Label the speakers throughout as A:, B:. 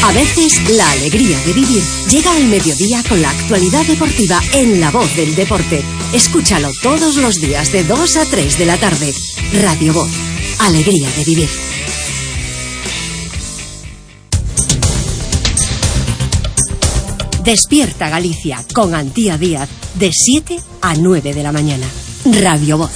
A: A veces, la alegría de vivir llega al mediodía con la actualidad deportiva en La Voz del Deporte. Escúchalo todos los días de 2 a 3 de la tarde. Radio Voz. Alegría de vivir. Despierta Galicia con Antía Díaz de 7 a 9 de la mañana. Radio Voz.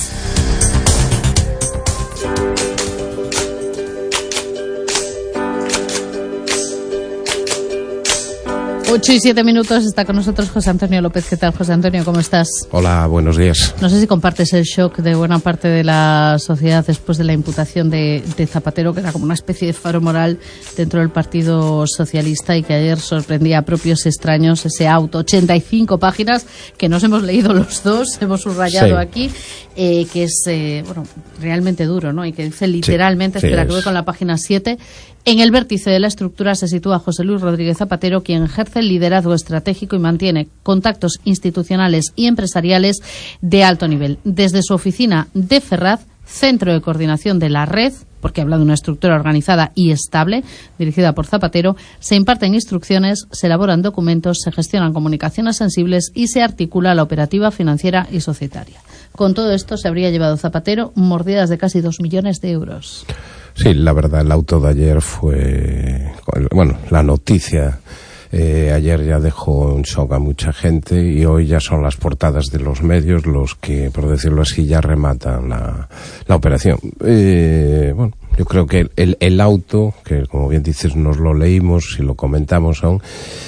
B: 8 y 7 minutos, está con nosotros José Antonio López. ¿Qué tal, José Antonio? ¿Cómo estás?
C: Hola, buenos días.
B: No sé si compartes el shock de buena parte de la sociedad después de la imputación de Zapatero, que era como una especie de faro moral dentro del Partido Socialista y que ayer sorprendía a propios extraños ese auto. 85 páginas que nos hemos leído los dos, hemos subrayado aquí, que es realmente duro, ¿no? Y que dice literalmente, espera que voy con la página 7... En el vértice de la estructura se sitúa José Luis Rodríguez Zapatero, quien ejerce el liderazgo estratégico y mantiene contactos institucionales y empresariales de alto nivel. Desde su oficina de Ferraz, centro de coordinación de la red, porque habla de una estructura organizada y estable, dirigida por Zapatero, se imparten instrucciones, se elaboran documentos, se gestionan comunicaciones sensibles y se articula la operativa financiera y societaria. Con todo esto se habría llevado Zapatero mordidas de casi 2 millones de euros.
C: Sí, la verdad, el auto de ayer fue... Bueno, la noticia ayer ya dejó en shock a mucha gente y hoy ya son las portadas de los medios los que, por decirlo así, ya rematan la operación. Yo creo que el auto, que como bien dices, nos lo leímos y lo comentamos aún,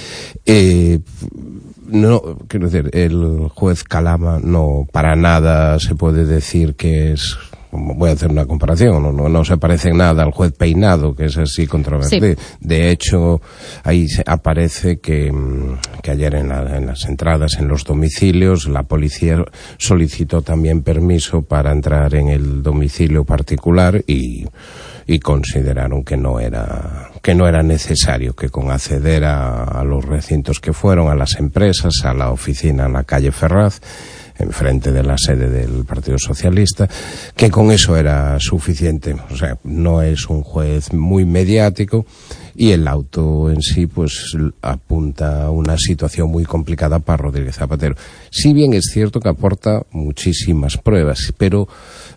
C: no, quiero decir, el juez Calama no para nada se puede decir que es... Voy a hacer una comparación, no se parece en nada al juez Peinado, que es así controvertido. Sí. De hecho, ahí aparece que ayer en las entradas en los domicilios, la policía solicitó también permiso para entrar en el domicilio particular y consideraron que no era necesario, que con acceder a los recintos que fueron, a las empresas, a la oficina en la calle Ferraz, enfrente de la sede del Partido Socialista, que con eso era suficiente. O sea, no es un juez muy mediático y el auto en sí pues apunta a una situación muy complicada para Rodríguez Zapatero. Si bien es cierto que aporta muchísimas pruebas, pero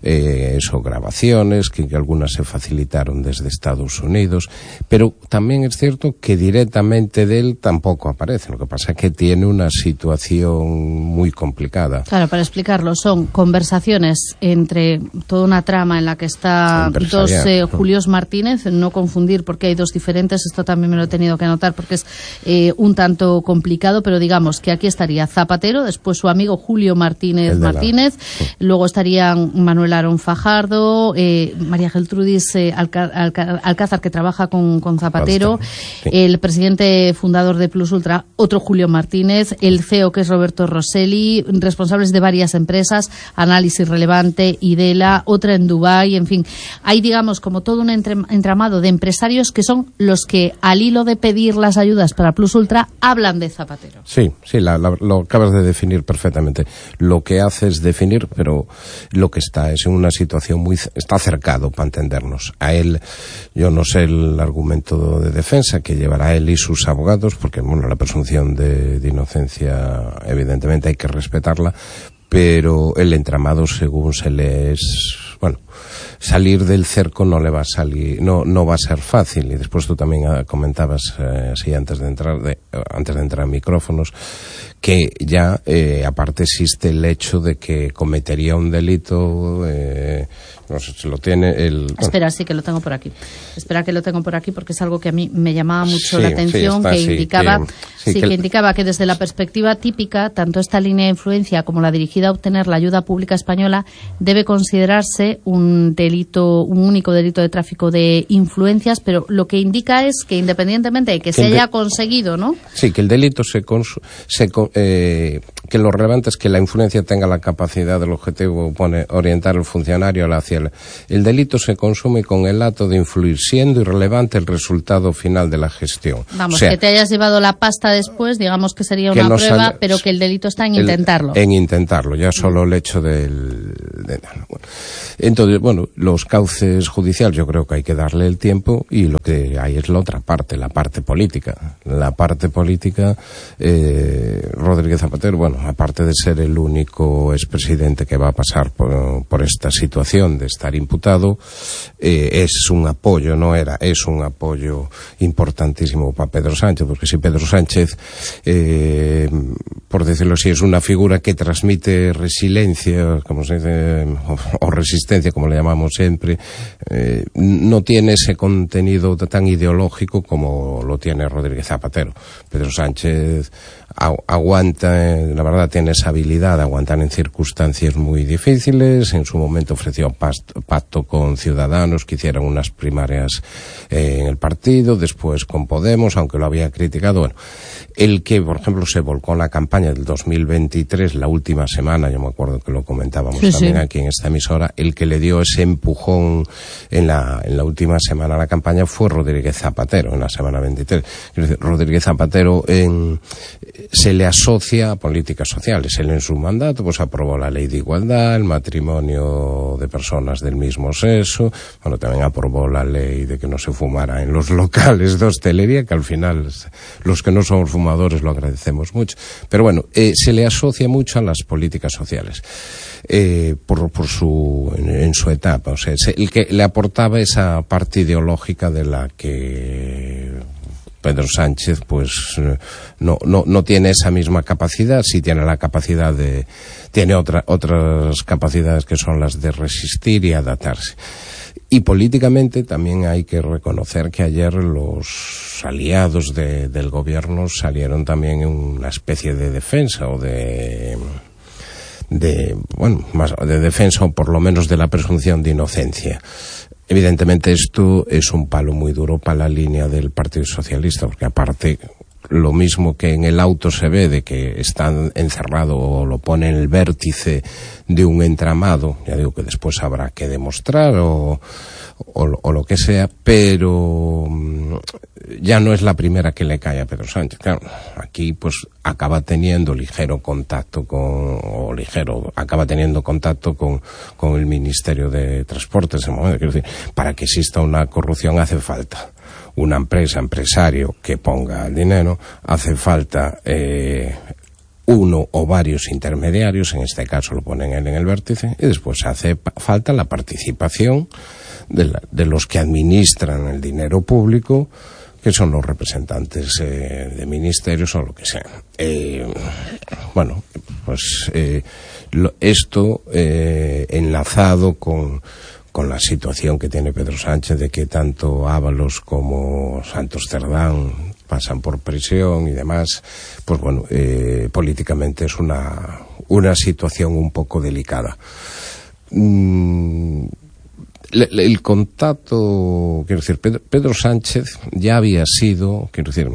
C: grabaciones, que algunas se facilitaron desde Estados Unidos, pero también es cierto que directamente de él tampoco aparece. Lo que pasa es que tiene una situación muy complicada.
B: Claro, para explicarlo, son conversaciones entre toda una trama en la que está dos Julios Martínez, no confundir porque hay dos diferentes, esto también me lo he tenido que anotar porque es un tanto complicado, pero digamos que aquí estaría Zapatero, después su amigo Julio Martínez, luego estarían Manuel Aarón Fajardo, María Geltrudis Alcázar, que trabaja con Zapatero, el presidente fundador de Plus Ultra, otro Julio Martínez, el CEO, que es Roberto Rosselli, responsables de varias empresas, Análisis Relevante, Idela, otra en Dubái, en fin. Hay, digamos, como todo un entramado de empresarios que son los que, al hilo de pedir las ayudas para Plus Ultra, hablan de Zapatero.
C: Sí, lo acabas de definir perfectamente. Lo que hace es definir, pero lo que está es en una situación está cercado para entendernos. A él, yo no sé el argumento de defensa que llevará él y sus abogados, porque la presunción de inocencia evidentemente hay que respetarla, pero el entramado, según se le salir del cerco no le va a salir, no va a ser fácil. Y después tú también comentabas así antes de entrar en micrófonos que ya aparte existe el hecho de que cometería un delito, no sé si lo tiene
B: Espera, sí que lo tengo por aquí. Espera que lo tengo por aquí porque es algo que a mí me llamaba mucho la atención, que indicaba que desde la perspectiva típica, tanto esta línea de influencia como la dirigida a obtener la ayuda pública española debe considerarse un único delito de tráfico de influencias, pero lo que indica es que independientemente de que se haya conseguido, ¿no?
C: Sí, que el delito que lo relevante es que la influencia tenga la capacidad del objetivo orientar al funcionario hacia judicial. El delito se consume con el acto de influir, siendo irrelevante el resultado final de la gestión.
B: Vamos,
C: o sea,
B: que te hayas llevado la pasta después, digamos que sería una prueba, pero que el delito está en intentarlo.
C: En intentarlo, ya solo el hecho Entonces, bueno, los cauces judiciales yo creo que hay que darle el tiempo, y lo que hay es la otra parte, la parte política. La parte política, Rodríguez Zapatero, bueno, aparte de ser el único expresidente que va a pasar por esta situación de estar imputado, es un apoyo, es un apoyo importantísimo para Pedro Sánchez, porque si Pedro Sánchez, por decirlo así, es una figura que transmite resiliencia, como se dice, o resistencia, como le llamamos siempre, no tiene ese contenido tan ideológico como lo tiene Rodríguez Zapatero. Pedro Sánchez aguanta, la verdad, tiene esa habilidad de aguantar en circunstancias muy difíciles. En su momento ofreció pacto con Ciudadanos, que hicieran unas primarias en el partido, después con Podemos, aunque lo había criticado. Bueno, el que, por ejemplo, se volcó en la campaña del 2023, la última semana, yo me acuerdo que lo comentábamos también aquí en esta emisora, el que le dio ese empujón en la última semana a la campaña fue Rodríguez Zapatero, en la semana 23. Es decir, Rodríguez Zapatero se le asocia a políticas sociales. Él en su mandato pues aprobó la ley de igualdad, el matrimonio de personas del mismo sexo, bueno, también aprobó la ley de que no se fumara en los locales de hostelería, que al final los que no somos fumadores lo agradecemos mucho, pero bueno, se le asocia mucho a las políticas sociales. En su etapa, o sea, el que le aportaba esa parte ideológica de la que Pedro Sánchez pues no tiene esa misma capacidad. Sí tiene la capacidad tiene otras capacidades, que son las de resistir y adaptarse. Y políticamente también hay que reconocer que ayer los aliados del gobierno salieron también en una especie de defensa, o de defensa, o por lo menos de la presunción de inocencia. Evidentemente esto es un palo muy duro para la línea del Partido Socialista, porque aparte, lo mismo que en el auto se ve de que está encerrado o lo pone en el vértice de un entramado, ya digo que después habrá que demostrar o lo que sea, pero ya no es la primera que le cae a Pedro Sánchez. Claro, aquí pues acaba teniendo contacto con el Ministerio de Transportes en el momento. Quiero decir, para que exista una corrupción hace falta una empresario que ponga el dinero, hace falta uno o varios intermediarios, en este caso lo ponen él en el vértice, y después hace falta la participación de los que administran el dinero público, que son los representantes de ministerios o lo que sea. Esto enlazado con la situación que tiene Pedro Sánchez, de que tanto Ábalos como Santos Cerdán pasan por prisión y demás, pues bueno, políticamente es una situación un poco delicada. El contacto, quiero decir, Pedro Sánchez ya había sido, quiero decir,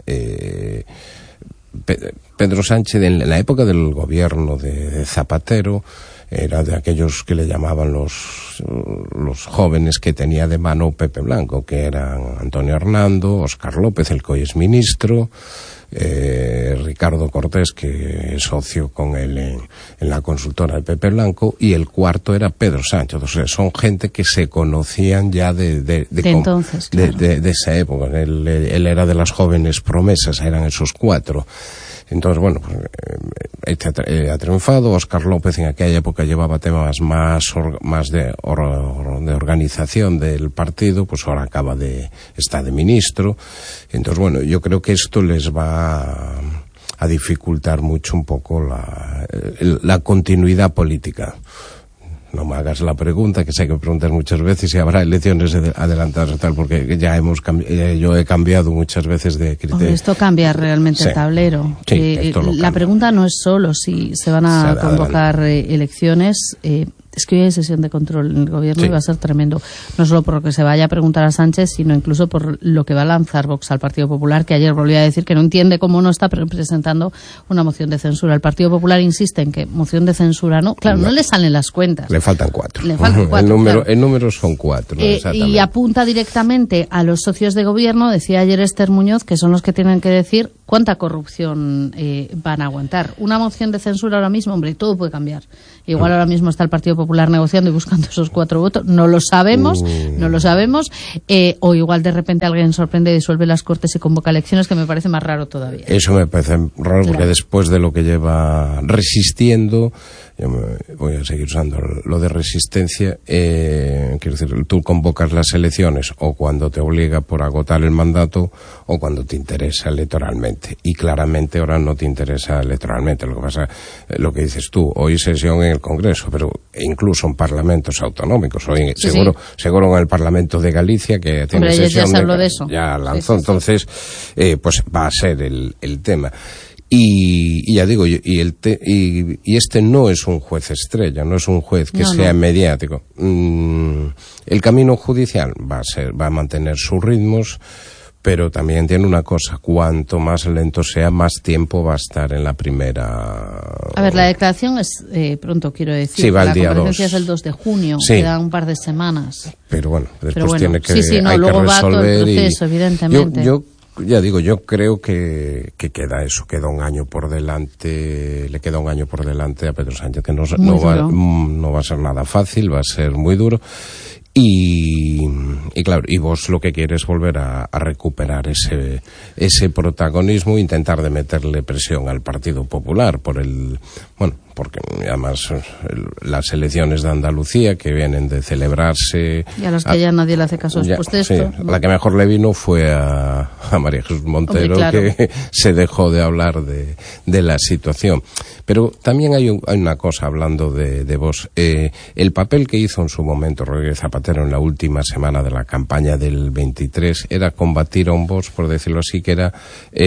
C: Pedro Sánchez en la época del gobierno de Zapatero era de aquellos que le llamaban los jóvenes que tenía de mano Pepe Blanco, que eran Antonio Hernando, Óscar López, el que hoy es ministro, Ricardo Cortés, que es socio con él en la consultora de Pepe Blanco, y el cuarto era Pedro Sánchez. O sea, son gente que se conocían ya de entonces, claro, de esa época. Él era de las jóvenes promesas, eran esos cuatro. Entonces, bueno, ha triunfado. Óscar López en aquella época llevaba temas más de organización del partido, pues ahora está de ministro. Entonces, bueno, yo creo que esto les va a dificultar mucho un poco la continuidad política. No me hagas la pregunta, que sé que me preguntas muchas veces si habrá elecciones adelantadas o tal, porque yo he cambiado muchas veces de criterio.
B: Esto cambia realmente el tablero.
C: Sí,
B: la pregunta no es solo si se van a convocar elecciones, Es que hoy hay sesión de control en el gobierno,
C: sí,
B: y va a ser tremendo. No solo por lo que se vaya a preguntar a Sánchez, sino incluso por lo que va a lanzar Vox al Partido Popular, que ayer volvió a decir que no entiende cómo no está presentando una moción de censura. El Partido Popular insiste en que moción de censura no. Claro, no le salen las cuentas.
C: Le faltan 4.
B: Le faltan 4,
C: el número son 4.
B: Y apunta directamente a los socios de gobierno. Decía ayer Esther Muñoz que son los que tienen que decir cuánta corrupción van a aguantar. Una moción de censura ahora mismo, hombre, todo puede cambiar. Igual ahora mismo está el Partido Popular negociando y buscando esos 4 votos. No lo sabemos, o igual de repente alguien sorprende, disuelve las Cortes y convoca elecciones, que me parece más raro todavía.
C: Eso me parece raro, porque después de lo que lleva resistiendo, yo voy a seguir usando lo de resistencia, quiero decir, tú convocas las elecciones o cuando te obliga por agotar el mandato o cuando te interesa electoralmente, y claramente ahora no te interesa electoralmente. Lo que pasa, lo que dices tú, hoy sesión en el Congreso, pero incluso en parlamentos autonómicos, hoy seguro en el Parlamento de Galicia, que tiene sesión,
B: ya se habló de eso,
C: ya lanzó, entonces pues va a ser el tema. Y ya digo, y este no es un juez estrella, no es un juez que sea mediático. El camino judicial va a mantener sus ritmos, pero también tiene una cosa: cuanto más lento sea, más tiempo va a estar en la primera.
B: A ver, la declaración es pronto, quiero decir.
C: Sí, va el
B: día 2. La comparecencia
C: 2.
B: es el 2 de junio,
C: sí,
B: quedan un par de semanas.
C: Pero bueno, después tiene que,
B: hay
C: luego
B: que resolver. Va todo el proceso, evidentemente.
C: Yo ya digo, yo creo que queda eso, queda un año por delante, le queda un año por delante a Pedro Sánchez, que no va a ser nada fácil, va a ser muy duro. Y claro, y vos lo que quieres es volver a recuperar ese protagonismo, intentar de meterle presión al Partido Popular porque además las elecciones de Andalucía, que vienen de celebrarse,
B: y a las que ya nadie le hace caso después de esto.
C: Sí, la que mejor le vino fue a María Jesús Montero, claro, que se dejó de hablar de la situación. Pero también hay una cosa, hablando de Vox, el papel que hizo en su momento Rodríguez Zapatero en la última semana de la campaña del 23 era combatir a un Vox, por decirlo así, que era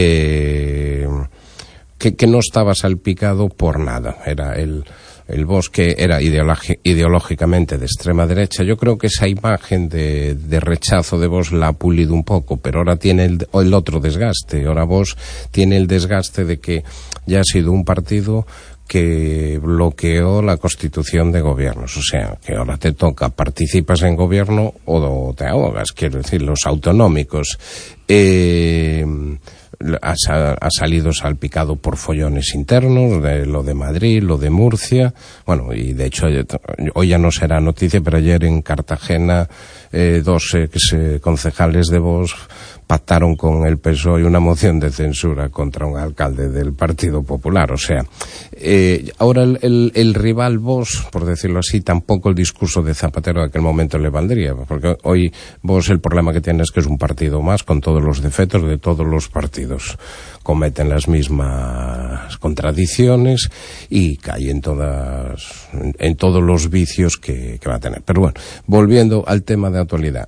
C: que no estaba salpicado por nada. Era el Vox que era ideológicamente de extrema derecha. Yo creo que esa imagen de rechazo de Vox la ha pulido un poco, pero ahora tiene el otro desgaste. Ahora Vox tiene el desgaste de que ya ha sido un partido que bloqueó la constitución de gobiernos. O sea, que ahora te toca, participas en gobierno o te ahogas, quiero decir, los autonómicos. Ha salido salpicado por follones internos, de lo de Madrid, lo de Murcia, bueno, y de hecho hoy ya no será noticia, pero ayer en Cartagena 2 concejales de Vox pactaron con el PSOE una moción de censura contra un alcalde del Partido Popular. O sea, ahora el rival Vox, por decirlo así, tampoco el discurso de Zapatero de aquel momento le valdría, porque hoy Vox el problema que tiene es que es un partido más, con todos los defectos de todos los partidos. Cometen las mismas contradicciones y cae en todos los vicios que va a tener. Pero bueno, volviendo al tema de actualidad,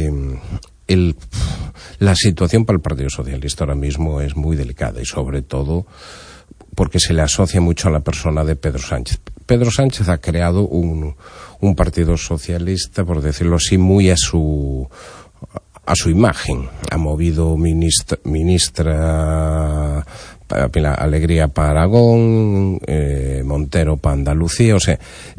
C: la situación para el Partido Socialista ahora mismo es muy delicada, y sobre todo porque se le asocia mucho a la persona de Pedro Sánchez. Pedro Sánchez ha creado un Partido Socialista, por decirlo así, muy a su imagen. Ha movido ministra Alegría para Aragón, Montero para Andalucía, o sea,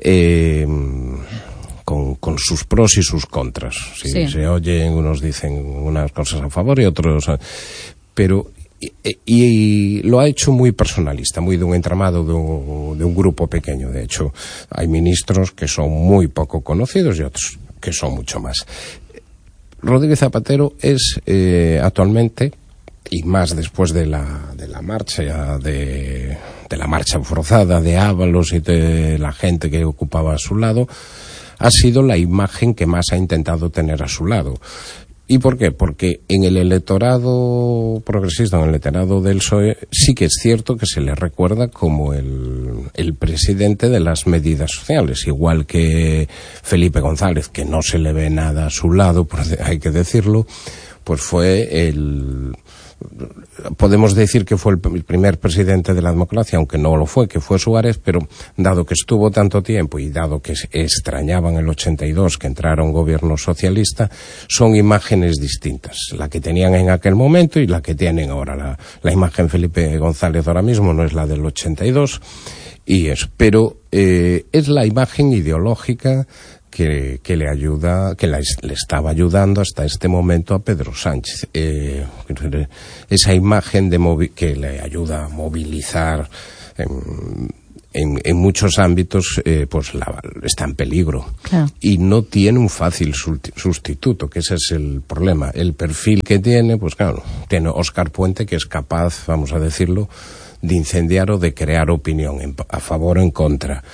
C: con sus pros y sus contras. Sí. Se oyen, unos dicen unas cosas a favor y otros, pero y lo ha hecho muy personalista, muy de un entramado de un grupo pequeño. De hecho, hay ministros que son muy poco conocidos y otros que son mucho más. Rodríguez Zapatero es actualmente, y más después de la marcha de la marcha forzada de Ábalos y de la gente que ocupaba a su lado, ha sido la imagen que más ha intentado tener a su lado. ¿Y por qué? Porque en el electorado progresista, en el electorado del PSOE, sí que es cierto que se le recuerda como el presidente de las medidas sociales, igual que Felipe González, que no se le ve nada a su lado, hay que decirlo, pues fue podemos decir que fue el primer presidente de la democracia, aunque no lo fue, que fue Suárez, pero dado que estuvo tanto tiempo y dado que extrañaban el 82 que entrara un gobierno socialista, son imágenes distintas, la que tenían en aquel momento y la que tienen ahora. La imagen Felipe González ahora mismo no es la del 82 y eso, pero es la imagen ideológica que le ayuda, que le estaba ayudando hasta este momento a Pedro Sánchez. Esa imagen que le ayuda a movilizar en muchos ámbitos, pues está en peligro.
B: Claro.
C: Y no tiene un fácil sustituto, que ese es el problema. El perfil que tiene, pues claro, tiene Óscar Puente, que es capaz, vamos a decirlo, de incendiar o de crear opinión a favor o en contra.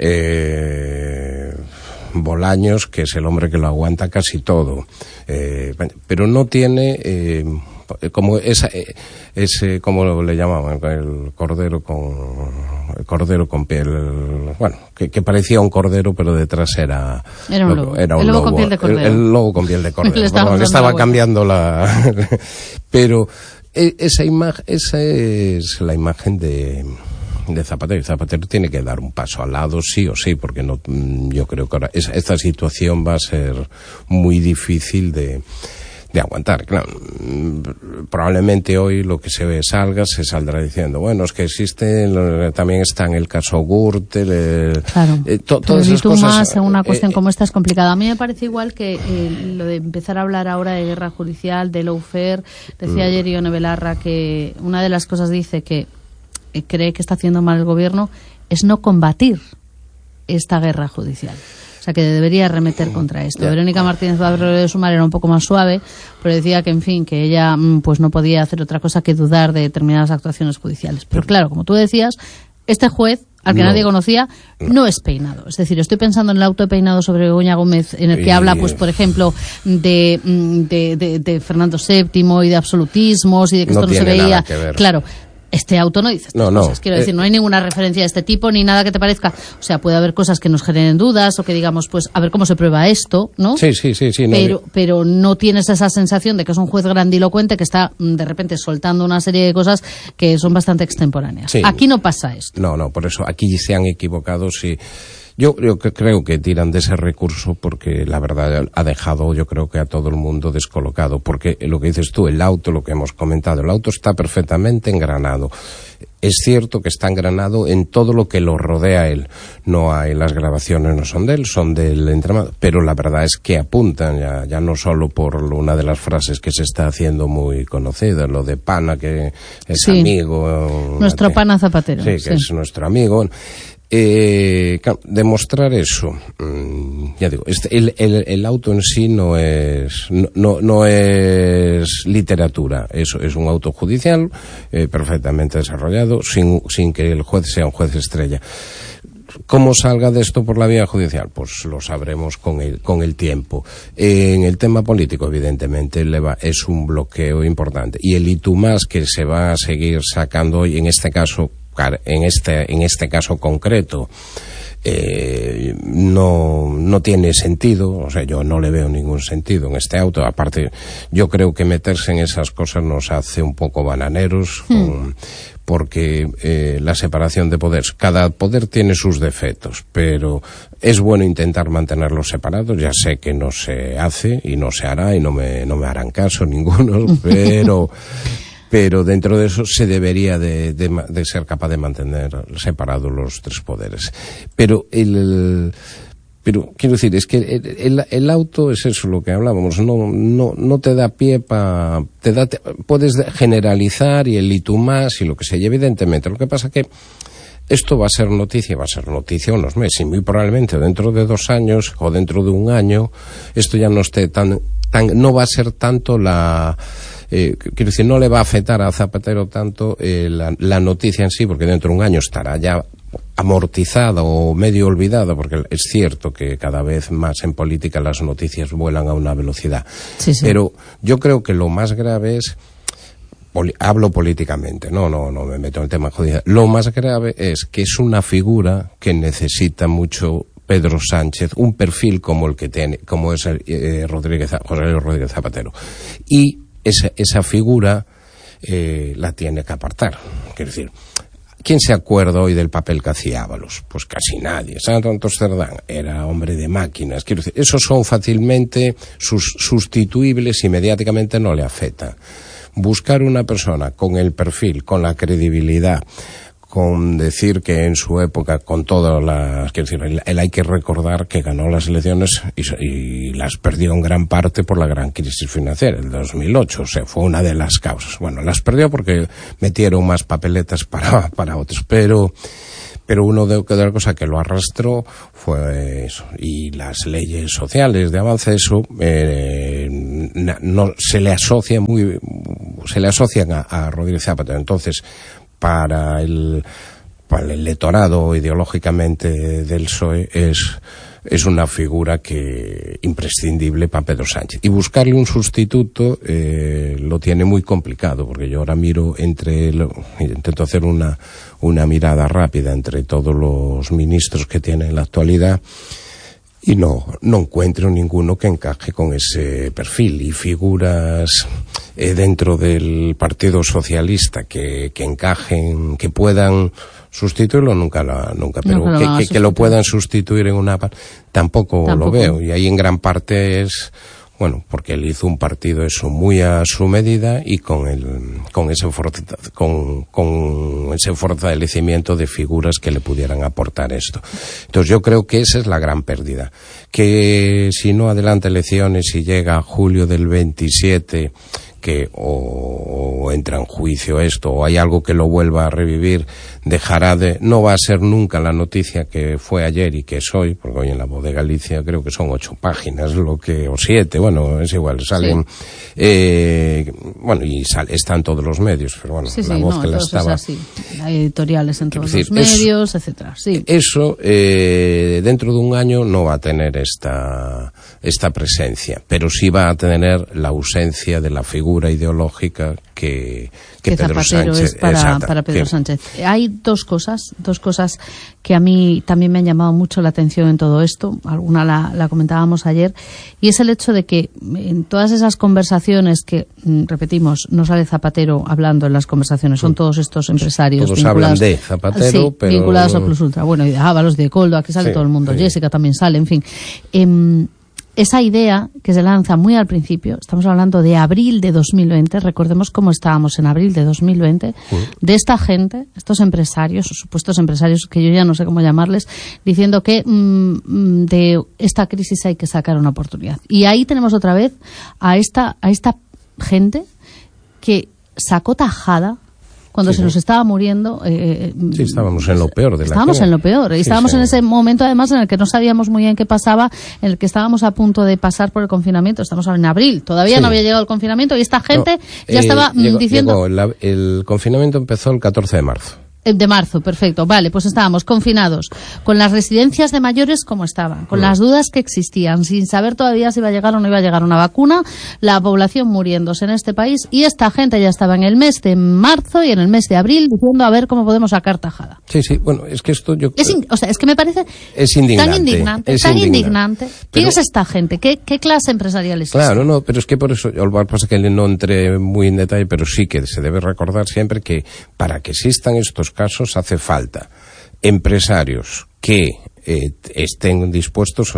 C: Bolaños, que es el hombre que lo aguanta casi todo, pero no tiene como ese, como le llamaban, el cordero con piel, bueno, que parecía un cordero, pero detrás era
B: un lobo.
C: Era un
B: el lobo
C: lobo
B: con piel de cordero.
C: El lobo con piel de cordero. Le estaba cambiando pero esa es la imagen de Zapatero. Y Zapatero tiene que dar un paso al lado sí o sí, porque no, yo creo que ahora esta situación va a ser muy difícil de aguantar. Claro, probablemente hoy lo que se saldrá diciendo, bueno, es que existe, también está en el caso Gürtel,
B: claro,
C: todas esas cosas.
B: Más en una cuestión como esta es complicada. A mí me parece igual que lo de empezar a hablar ahora de guerra judicial, de lawfare. Decía ayer Ione Belarra que una de las cosas dice que cree que está haciendo mal el gobierno es no combatir esta guerra judicial. O sea, que debería remeter contra esto. Verónica Martínez Valverde de Sumar era un poco más suave, pero decía que, en fin, que ella pues no podía hacer otra cosa que dudar de determinadas actuaciones judiciales. Pero claro, como tú decías, este juez, al que nadie conocía, no es peinado. Es decir, estoy pensando en el auto de peinado sobre Begoña Gómez, en el que habla, pues, por ejemplo, de Fernando VII y de absolutismos y de que esto no se veía.
C: Nada que ver.
B: Claro. Este auto no dice estas cosas. Quiero decir, no hay ninguna referencia de este tipo ni nada que te parezca. O sea, puede haber cosas que nos generen dudas o que digamos, pues, a ver cómo se prueba esto, ¿no?
C: Sí.
B: Pero no tienes esa sensación de que es un juez grandilocuente que está de repente soltando una serie de cosas que son bastante extemporáneas. Sí. Aquí no pasa esto.
C: No, por eso aquí se han equivocado, sí. Yo creo que tiran de ese recurso porque la verdad ha dejado, yo creo que a todo el mundo descolocado, porque lo que dices tú, el auto, lo que hemos comentado, el auto está perfectamente engranado. Es cierto que está engranado en todo lo que lo rodea a él. No hay, las grabaciones no son de él, son del entramado, pero la verdad es que apuntan ya no solo por una de las frases que se está haciendo muy conocida, lo de Pana, que es amigo.
B: Nuestro Pana Zapatero.
C: Sí, que es nuestro amigo. Demostrar eso, ya digo, el auto en sí no es literatura, eso es un auto judicial perfectamente desarrollado, sin que el juez sea un juez estrella. ¿Cómo salga de esto por la vía judicial? Pues lo sabremos con el tiempo. En el tema político, evidentemente, es un bloqueo importante. Y el ITUMAS que se va a seguir sacando hoy, en este caso concreto, no tiene sentido, o sea, yo no le veo ningún sentido en este auto. Aparte, yo creo que meterse en esas cosas nos hace un poco bananeros, porque la separación de poderes, cada poder tiene sus defectos, pero es bueno intentar mantenerlos separados. Ya sé que no se hace y no se hará y no me harán caso ninguno, pero dentro de eso se debería de ser capaz de mantener separados los tres poderes. Pero quiero decir, es que el auto es eso lo que hablábamos, no te da pie puedes generalizar y el ITUMAS y lo que sea, evidentemente. Lo que pasa que esto va a ser noticia unos meses, y muy probablemente dentro de 2 años o dentro de 1 año esto ya no esté no va a ser tanto quiero decir, no le va a afectar a Zapatero tanto la noticia en sí, porque dentro de 1 año estará ya amortizada o medio olvidada, porque es cierto que cada vez más en política las noticias vuelan a una velocidad. Sí. Pero yo creo que lo más grave es, hablo políticamente, no me meto en el tema judicial, lo más grave es que es una figura que necesita mucho Pedro Sánchez, un perfil como el que tiene, como es José Rodríguez Zapatero. Y esa figura la tiene que apartar. Quiero decir, ¿quién se acuerda hoy del papel que hacía Ábalos? Pues casi nadie. Santos Cerdán era hombre de máquinas. Quiero decir, esos son fácilmente sustituibles y mediáticamente no le afecta. Buscar una persona con el perfil, con la credibilidad, con decir que en su época, con todas las... Quiero decir, él hay que recordar que ganó las elecciones y las perdió en gran parte por la gran crisis financiera, el 2008, o sea, fue una de las causas. Bueno, las perdió porque metieron más papeletas para otros, pero uno de las cosas que lo arrastró fue eso. Y las leyes sociales de avance, eso, no se le asocian a Rodríguez Zapatero. Entonces, para el electorado ideológicamente del PSOE es una figura que imprescindible para Pedro Sánchez. Y buscarle un sustituto lo tiene muy complicado, porque yo ahora miro intento hacer una mirada rápida entre todos los ministros que tiene en la actualidad y no encuentro ninguno que encaje con ese perfil. Y figuras dentro del Partido Socialista que encajen, que puedan sustituirlo, pero que lo puedan sustituir en una parte, tampoco lo veo. Y ahí en gran parte es, bueno, porque él hizo un partido eso muy a su medida y con ese fortalecimiento de figuras que le pudieran aportar esto. Entonces yo creo que esa es la gran pérdida. Que si no adelanta elecciones y llega a julio del 27, que o entra en juicio esto, o hay algo que lo vuelva a revivir, no va a ser nunca la noticia que fue ayer y que es hoy, porque hoy en La Voz de Galicia creo que son 8 páginas, o 7, bueno, es igual, salen, sí. Bueno, y están todos los medios, pero bueno, La Voz que la estaba...
B: Hay editoriales en todos los medios, etcétera, sí.
C: Eso, dentro de un año no va a tener esta presencia, pero sí va a tener la ausencia de la figura ideológica que Pedro
B: Zapatero
C: Sánchez
B: es para Pedro Sánchez. Hay dos cosas que a mí también me han llamado mucho la atención en todo esto. Alguna la comentábamos ayer, y es el hecho de que en todas esas conversaciones que, repetimos, no sale Zapatero hablando en las conversaciones, son todos estos empresarios
C: todos hablan de Zapatero,
B: sí, pero... vinculados a Plus Ultra. Bueno, y de Ábalos, de Coldo, aquí sale todo el mundo, Jessica también sale, en fin. Esa idea que se lanza muy al principio, estamos hablando de abril de 2020, recordemos cómo estábamos en abril de 2020, de esta gente, estos empresarios, o supuestos empresarios, que yo ya no sé cómo llamarles, diciendo que de esta crisis hay que sacar una oportunidad. Y ahí tenemos otra vez a esta gente que sacó tajada cuando se nos estaba muriendo.
C: Sí, estábamos en lo peor de la
B: Estábamos en lo peor. Y estábamos en ese momento, además, en el que no sabíamos muy bien qué pasaba, en el que estábamos a punto de pasar por el confinamiento. Estamos ahora en abril. Todavía no había llegado el confinamiento y esta gente ya estaba diciendo...
C: el confinamiento empezó el 14 de marzo.
B: De marzo, perfecto. Vale, pues estábamos confinados, con las residencias de mayores como estaban, con las dudas que existían, sin saber todavía si iba a llegar o no iba a llegar una vacuna, la población muriéndose en este país, y esta gente ya estaba en el mes de marzo y en el mes de abril diciendo a ver cómo podemos sacar tajada.
C: Sí, bueno, es que esto yo...
B: es que me parece
C: tan
B: indignante. ¿Quién es esta gente? ¿Qué clase empresarial es esta?
C: Claro, no, pero es que por eso, lo que pasa es que no entré muy en detalle, pero sí que se debe recordar siempre que para que existan estos casos hace falta empresarios que estén dispuestos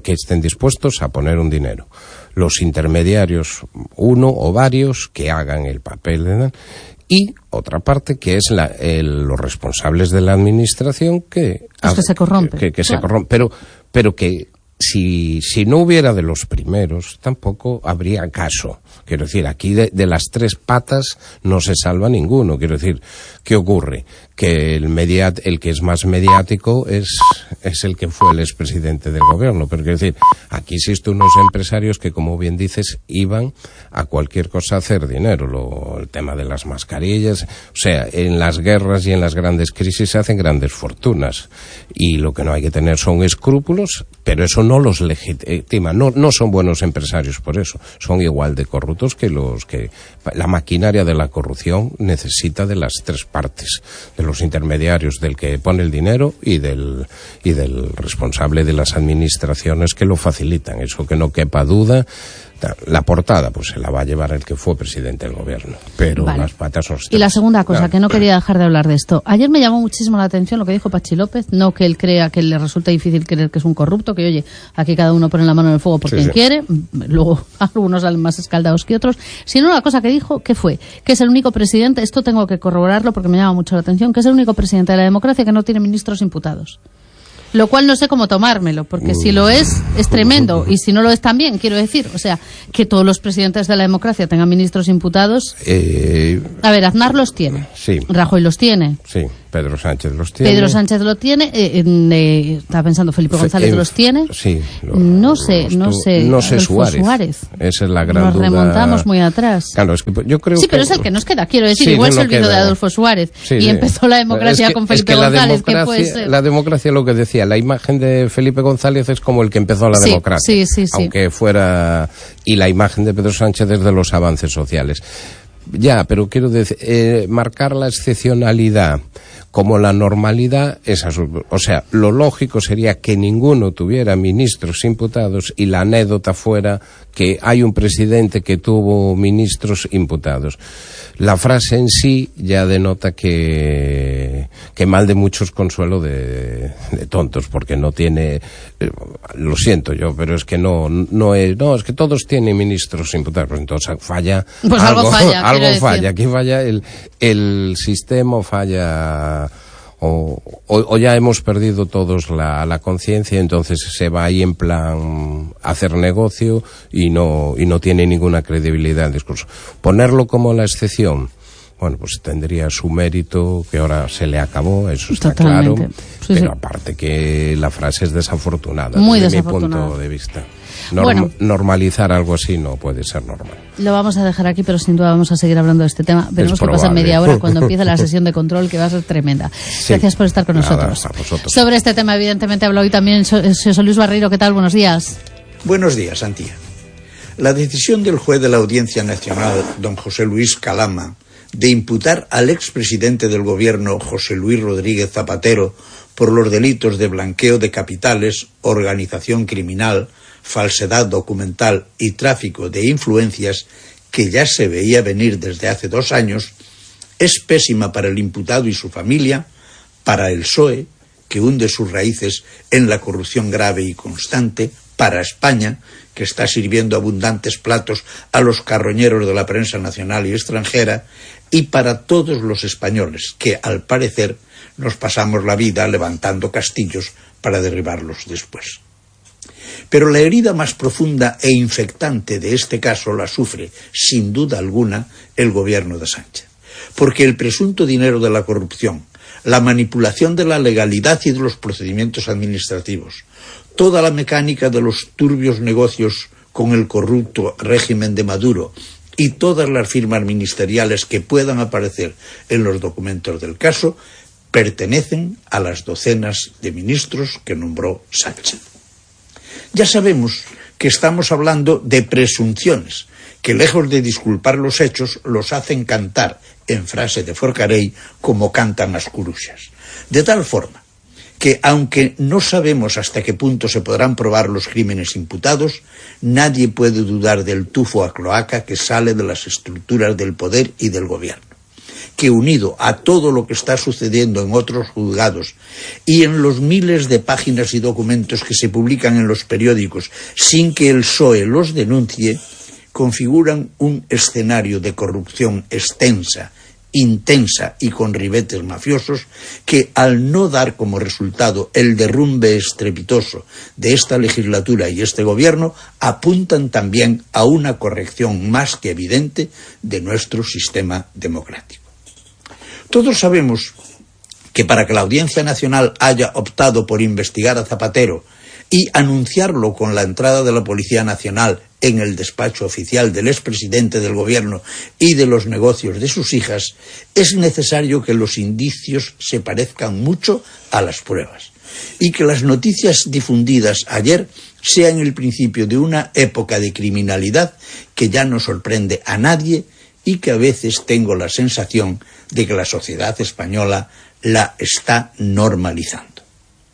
C: a poner un dinero, los intermediarios, uno o varios, que hagan el papel y otra parte que es los responsables de la administración que
B: se corrompen,
C: se corrompen, pero que si no hubiera de los primeros, tampoco habría caso. Quiero decir, aquí de las 3 patas no se salva ninguno. Quiero decir, ¿qué ocurre? Que el que es más mediático es el que fue el expresidente del gobierno. Pero quiero decir, aquí existen unos empresarios que, como bien dices, iban a cualquier cosa a hacer dinero. El tema de las mascarillas, o sea, en las guerras y en las grandes crisis se hacen grandes fortunas. Y lo que no hay que tener son escrúpulos, pero eso no los legitima. No son buenos empresarios por eso. Son igual de corruptos que la maquinaria de la corrupción necesita de las 3 partes, de los intermediarios, del que pone el dinero y del responsable de las administraciones que lo facilitan. Eso que no quepa duda. La portada pues se la va a llevar el que fue presidente del gobierno, pero vale. Las patas son...
B: Y la segunda cosa, que no quería dejar de hablar de esto. Ayer me llamó muchísimo la atención lo que dijo Pachi López, no que él crea que le resulta difícil creer que es un corrupto, que oye, aquí cada uno pone la mano en el fuego por quien quiere, luego algunos salen más escaldados que otros, sino una cosa que dijo, que fue, que es el único presidente, esto tengo que corroborarlo porque me llama mucho la atención, que es el único presidente de la democracia que no tiene ministros imputados. Lo cual no sé cómo tomármelo, porque si lo es tremendo, y si no lo es también, quiero decir, o sea, que todos los presidentes de la democracia tengan ministros imputados. A ver, Aznar los tiene,
C: sí.
B: Rajoy los tiene.
C: Sí, Pedro Sánchez los tiene.
B: Pedro Sánchez lo tiene, estaba pensando Felipe González los tiene.
C: Sí.
B: No sé Suárez.
C: Esa es la gran
B: Nos
C: duda.
B: Nos remontamos muy atrás.
C: Claro, es que yo creo
B: sí, pero es el que nos queda, quiero decir,
C: sí,
B: igual se olvidó de Adolfo Suárez y empezó la democracia con Felipe González, ¿qué puede ser?
C: La democracia, lo que decía, la imagen de Felipe González es como el que empezó la democracia, aunque fuera, y la imagen de Pedro Sánchez es de los avances sociales. Ya, pero quiero decir, marcar la excepcionalidad como la normalidad, o sea, lo lógico sería que ninguno tuviera ministros imputados y la anécdota fuera que hay un presidente que tuvo ministros imputados. La frase en sí ya denota que mal de muchos consuelo de tontos, porque no tiene, lo siento yo, pero es que no es que todos tienen ministros imputados, pues entonces falla,
B: pues algo falla,
C: aquí falla el sistema, falla, o ya hemos perdido todos la conciencia, entonces se va ahí en plan hacer negocio y no tiene ninguna credibilidad el discurso. Ponerlo como la excepción, bueno, pues tendría su mérito, que ahora se le acabó, eso está
B: totalmente
C: claro, pero aparte que la frase es desafortunada,
B: muy
C: desde
B: desafortunada.
C: mi punto de vista.
B: Bueno,
C: normalizar algo así no puede ser normal.
B: Lo vamos a dejar aquí, pero sin duda vamos a seguir hablando de este tema. Veremos que pasa media hora cuando empiece la sesión de control, que va a ser tremenda. Sí. Gracias por estar con nosotros. Sobre este tema, evidentemente, habla hoy también José Luis Barreiro. ¿Qué tal? Buenos días.
D: Buenos días, Antía. La decisión del juez de la Audiencia Nacional, don José Luis Calama, de imputar al expresidente del gobierno, José Luis Rodríguez Zapatero, por los delitos de blanqueo de capitales, organización criminal, falsedad documental y tráfico de influencias, que ya se veía venir desde hace 2 años, es pésima para el imputado y su familia, para el PSOE, que hunde sus raíces en la corrupción grave y constante, para España, que está sirviendo abundantes platos a los carroñeros de la prensa nacional y extranjera, y para todos los españoles, que al parecer nos pasamos la vida levantando castillos para derribarlos después. Pero la herida más profunda e infectante de este caso la sufre, sin duda alguna, el gobierno de Sánchez. Porque el presunto dinero de la corrupción, la manipulación de la legalidad y de los procedimientos administrativos, toda la mecánica de los turbios negocios con el corrupto régimen de Maduro y todas las firmas ministeriales que puedan aparecer en los documentos del caso, pertenecen a las docenas de ministros que nombró Sánchez. Ya sabemos que estamos hablando de presunciones, que lejos de disculpar los hechos, los hacen cantar, en frase de Forcarey, como cantan las curuxas. De tal forma que, aunque no sabemos hasta qué punto se podrán probar los crímenes imputados, nadie puede dudar del tufo a cloaca que sale de las estructuras del poder y del gobierno, que unido a todo lo que está sucediendo en otros juzgados y en los miles de páginas y documentos que se publican en los periódicos sin que el PSOE los denuncie, configuran un escenario de corrupción extensa, intensa y con ribetes mafiosos que, al no dar como resultado el derrumbe estrepitoso de esta legislatura y este gobierno, apuntan también a una corrección más que evidente de nuestro sistema democrático. Todos sabemos que para que la Audiencia Nacional haya optado por investigar a Zapatero y anunciarlo con la entrada de la Policía Nacional en el despacho oficial del expresidente del gobierno y de los negocios de sus hijas, es necesario que los indicios se parezcan mucho a las pruebas y que las noticias difundidas ayer sean el principio de una época de criminalidad que ya no sorprende a nadie y que a veces tengo la sensación de que la sociedad española la está normalizando.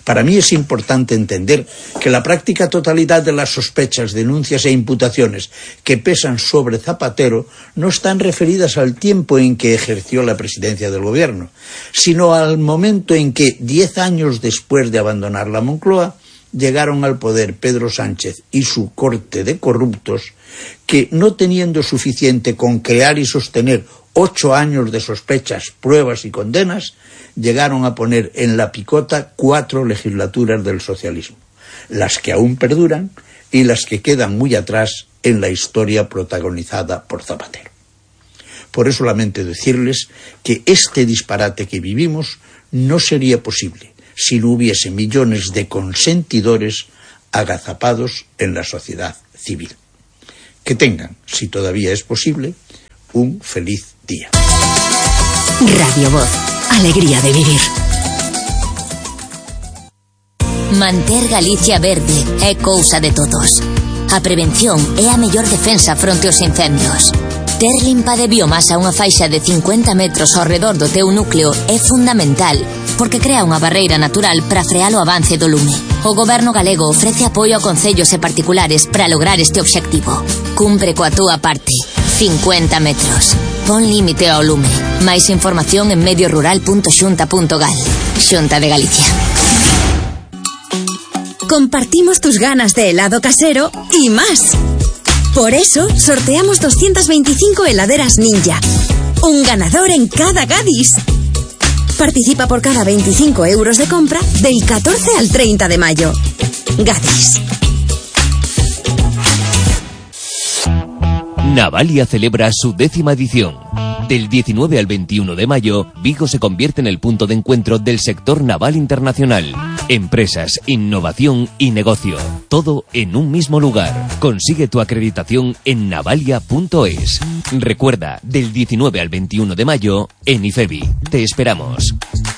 D: Para mí es importante entender que la práctica totalidad de las sospechas, denuncias e imputaciones que pesan sobre Zapatero no están referidas al tiempo en que ejerció la presidencia del gobierno, sino al momento en que, 10 años después de abandonar la Moncloa, llegaron al poder Pedro Sánchez y su corte de corruptos que, no teniendo suficiente con crear y sostener 8 años de sospechas, pruebas y condenas, llegaron a poner en la picota 4 legislaturas del socialismo, las que aún perduran y las que quedan muy atrás en la historia protagonizada por Zapatero. Por eso lamento decirles que este disparate que vivimos no sería posible si no hubiese millones de consentidores agazapados en la sociedad civil. Que tengan, si todavía es posible, un feliz día.
A: Radio Voz, alegría de vivir.
E: Manter Galicia verde é cousa de todos. A prevención é a mellor defensa fronte aos incendios. Ter limpa de biomasa unha faixa de 50 metros ao redor do teu núcleo é fundamental, porque crea unha barreira natural para frear o avance do lume. O Goberno galego ofrece apoio a concellos e particulares para lograr este obxectivo. Cumpre coa túa parte. 50 metros. Pon límite ao lume. Máis información en mediorural.xunta.gal. Xunta de Galicia.
A: Compartimos tus ganas de helado casero y más. Por eso sorteamos 225 heladeras Ninja. Un ganador en cada Gadis. Participa por cada 25 euros de compra del 14 al 30 de mayo. Gadis.
F: Navalia celebra su 10ª edición. Del 19 al 21 de mayo, Vigo se convierte en el punto de encuentro del sector naval internacional. Empresas, innovación y negocio. Todo en un mismo lugar. Consigue tu acreditación en navalia.es. Recuerda, del 19 al 21 de mayo, en IFEBI. Te esperamos.